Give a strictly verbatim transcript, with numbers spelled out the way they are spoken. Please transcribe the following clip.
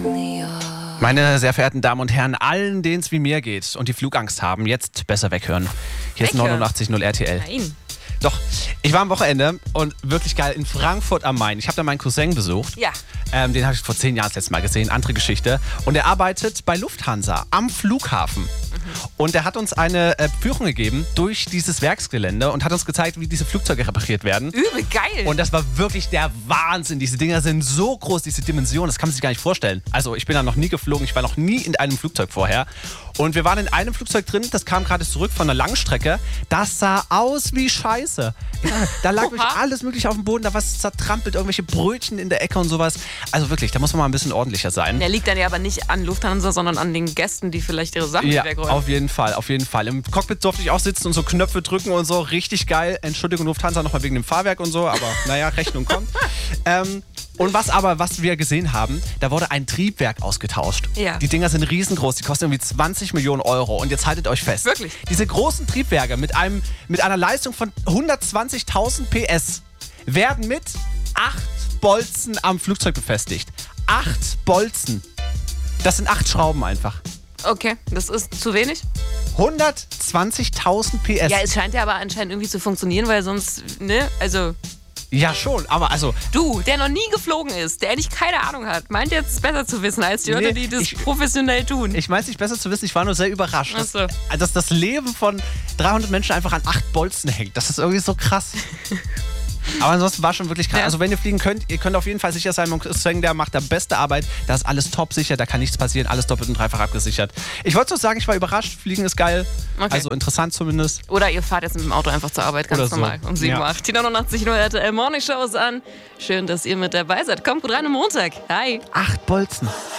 Meine sehr verehrten Damen und Herren, allen, denen es wie mir geht und die Flugangst haben, jetzt besser weghören. Hier ist neunundachtzig Komma null R T L. Nein. Doch, ich war am Wochenende und wirklich geil in Frankfurt am Main. Ich habe da meinen Cousin besucht. Ja. Ähm, den habe ich vor zehn Jahren das letzte Mal gesehen. Andere Geschichte. Und er arbeitet bei Lufthansa am Flughafen. Mhm. Und er hat uns eine äh, Führung gegeben durch dieses Werksgelände und hat uns gezeigt, wie diese Flugzeuge repariert werden. Übel geil. Und das war wirklich der Wahnsinn. Diese Dinger sind so groß, diese Dimensionen, das kann man sich gar nicht vorstellen. Also ich bin da noch nie geflogen, ich war noch nie in einem Flugzeug vorher. Und wir waren in einem Flugzeug drin, das kam gerade zurück von einer Langstrecke. Das sah aus wie Scheiße. Ja, da lag wirklich alles mögliche auf dem Boden, da war es zertrampelt, irgendwelche Brötchen in der Ecke und sowas. Also wirklich, da muss man mal ein bisschen ordentlicher sein. Der liegt dann ja aber nicht an Lufthansa, sondern an den Gästen, die vielleicht ihre Sachen ja, wegräumen. Auf jeden Fall, auf jeden Fall. Im Cockpit durfte ich auch sitzen und so Knöpfe drücken und so, richtig geil. Entschuldigung Lufthansa nochmal wegen dem Fahrwerk und so, aber naja, Rechnung kommt. ähm, Und was aber, was wir gesehen haben, da wurde ein Triebwerk ausgetauscht. Ja. Die Dinger sind riesengroß, die kosten irgendwie zwanzig Millionen Euro. Und jetzt haltet euch fest. Wirklich? Diese großen Triebwerke mit, einem, mit einer Leistung von hundertzwanzigtausend P S werden mit acht Bolzen am Flugzeug befestigt. Acht Bolzen. Das sind acht Schrauben einfach. Okay, das ist zu wenig. hundertzwanzigtausend P S. Ja, es scheint ja aber anscheinend irgendwie zu funktionieren, weil sonst, ne, also... Ja, schon, aber also... Du, der noch nie geflogen ist, der eigentlich keine Ahnung hat, meint jetzt besser zu wissen als die Nee, Leute, die das ich- professionell tun. Ich meine es nicht besser zu wissen, ich war nur sehr überrascht, Ach so. dass, dass das Leben von dreihundert Menschen einfach an acht Bolzen hängt. Das ist irgendwie so krass. Aber ansonsten war schon wirklich krass. Ja. Also wenn ihr fliegen könnt, ihr könnt auf jeden Fall sicher sein, mein Cousin, der macht da beste Arbeit. Da ist alles top sicher, da kann nichts passieren, alles doppelt und dreifach abgesichert. Ich wollte so sagen, ich war überrascht, Fliegen ist geil. Okay. Also interessant zumindest. Oder ihr fahrt jetzt mit dem Auto einfach zur Arbeit, ganz Oder so. normal, um sieben Uhr Ja. acht. Die neunundachtzig Komma null R T L Morning Show ist an. Schön, dass ihr mit dabei seid. Kommt gut rein am Montag. Hi. Acht Bolzen.